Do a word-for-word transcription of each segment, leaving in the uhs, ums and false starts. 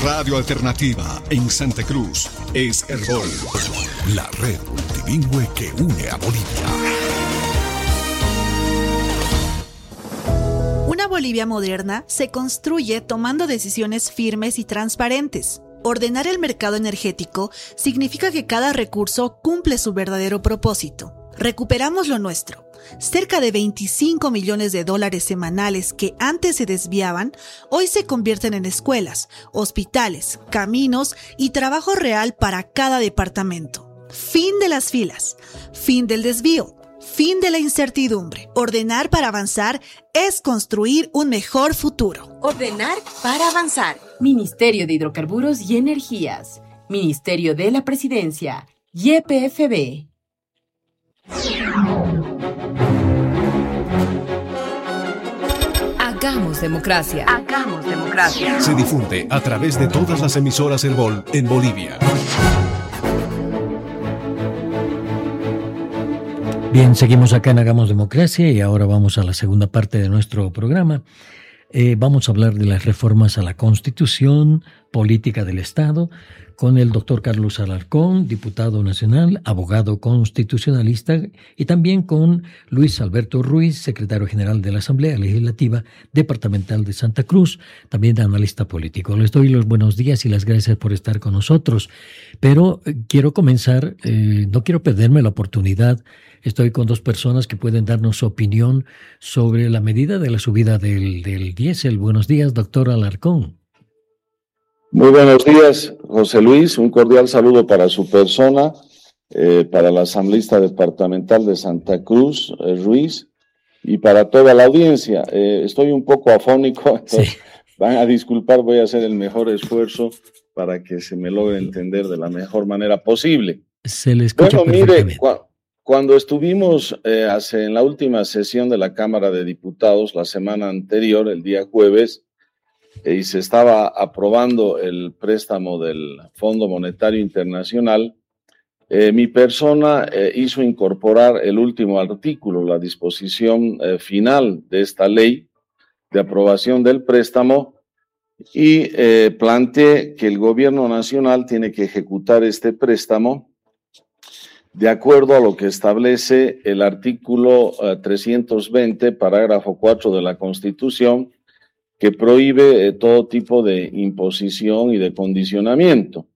Radio Alternativa en Santa Cruz es Herbol, la red multilingüe que une a Bolivia. Una Bolivia moderna se construye tomando decisiones firmes y transparentes. Ordenar el mercado energético significa que cada recurso cumple su verdadero propósito. Recuperamos lo nuestro. Cerca de veinticinco millones de dólares semanales que antes se desviaban, hoy se convierten en escuelas, hospitales, caminos y trabajo real para cada departamento. Fin de las filas, fin del desvío, fin de la incertidumbre. Ordenar para avanzar es construir un mejor futuro. Ordenar para avanzar. Ministerio de Hidrocarburos y Energías. Ministerio de la Presidencia. Y P F B. Hagamos democracia. Hagamos democracia. Se difunde a través de todas las emisoras Herbol en Bolivia. Bien, seguimos acá en Hagamos Democracia y ahora vamos a la segunda parte de nuestro programa. Eh, vamos a hablar de las reformas a la Constitución, política del Estado, con el doctor Carlos Alarcón, diputado nacional, abogado constitucionalista, y también con Luis Alberto Ruiz, secretario general de la Asamblea Legislativa Departamental de Santa Cruz, también analista político. Les doy los buenos días y las gracias por estar con nosotros. Pero eh, quiero comenzar, eh, no quiero perderme la oportunidad. Estoy con dos personas que pueden darnos su opinión sobre la medida de la subida del, del diésel. Buenos días, doctor Alarcón. Muy buenos días, José Luis. Un cordial saludo para su persona, eh, para la asambleísta departamental de Santa Cruz, eh, Ruiz, y para toda la audiencia. Eh, estoy un poco afónico, entonces sí. Van a disculpar, voy a hacer el mejor esfuerzo para que se me logre entender de la mejor manera posible. Se le escucha bueno, perfectamente. Mire, cu- cuando estuvimos eh, hace, en la última sesión de la Cámara de Diputados, la semana anterior, el día jueves, y se estaba aprobando el préstamo del Fondo Monetario Internacional, eh, mi persona eh, hizo incorporar el último artículo, la disposición eh, final de esta ley de aprobación del préstamo, y eh, planteé que el gobierno nacional tiene que ejecutar este préstamo de acuerdo a lo que establece el artículo eh, trescientos veinte, parágrafo cuatro de la Constitución, que prohíbe eh, todo tipo de imposición y de condicionamiento.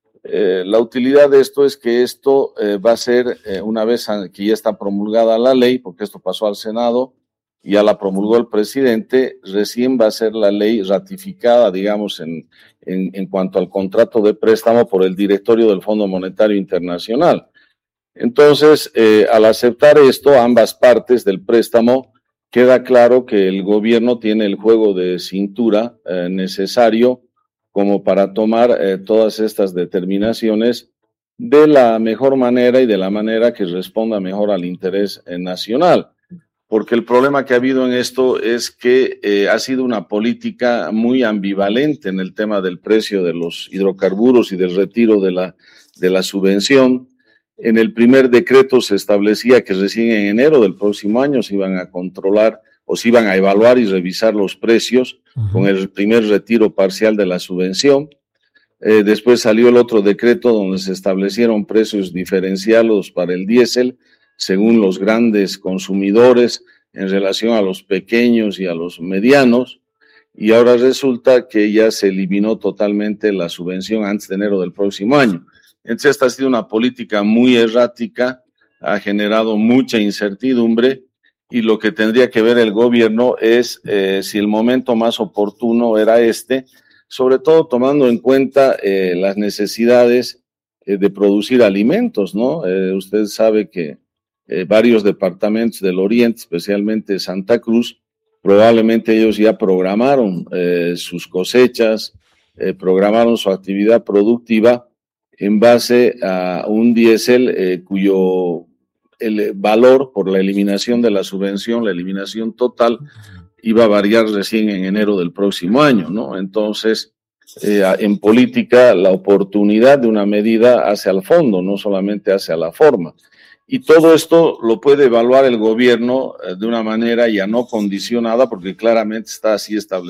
Eh, la utilidad de esto es que esto eh, va a ser, eh, una vez que ya está promulgada la ley, porque esto pasó al Senado, ya la promulgó el presidente, recién va a ser la ley ratificada, digamos, en, en, en cuanto al contrato de préstamo por el directorio del Fondo Monetario Internacional. Entonces, eh, al aceptar esto, ambas partes del préstamo, queda claro que el gobierno tiene el juego de cintura eh, necesario como para tomar eh, todas estas determinaciones de la mejor manera y de la manera que responda mejor al interés eh, nacional. Porque el problema que ha habido en esto es que eh, ha sido una política muy ambivalente en el tema del precio de los hidrocarburos y del retiro de la, de la subvención. En el primer decreto se establecía que recién en enero del próximo año se iban a controlar o se iban a evaluar y revisar los precios uh-huh. con el primer retiro parcial de la subvención. Eh, después salió el otro decreto donde se establecieron precios diferenciados para el diésel según los grandes consumidores en relación a los pequeños y a los medianos. Y ahora resulta que ya se eliminó totalmente la subvención antes de enero del próximo año. Entonces, esta ha sido una política muy errática, ha generado mucha incertidumbre y lo que tendría que ver el gobierno es eh, si el momento más oportuno era este, sobre todo tomando en cuenta eh, las necesidades eh, de producir alimentos, ¿no? Eh, usted sabe que eh, varios departamentos del Oriente, especialmente Santa Cruz, probablemente ellos ya programaron eh, sus cosechas, eh, programaron su actividad productiva en base a un diésel eh, cuyo el valor por la eliminación de la subvención, la eliminación total, iba a variar recién en enero del próximo año, ¿no? Entonces, eh, en política, la oportunidad de una medida hace al fondo, no solamente hace a la forma. Y todo esto lo puede evaluar el gobierno eh, de una manera ya no condicionada, porque claramente está así establecido